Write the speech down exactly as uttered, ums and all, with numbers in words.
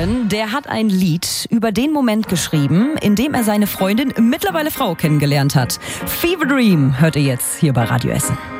Sheeran, der hat ein Lied über den Moment geschrieben, in dem er seine Freundin, mittlerweile Frau, kennengelernt hat. Fever Dream hört ihr jetzt hier bei Radio Essen.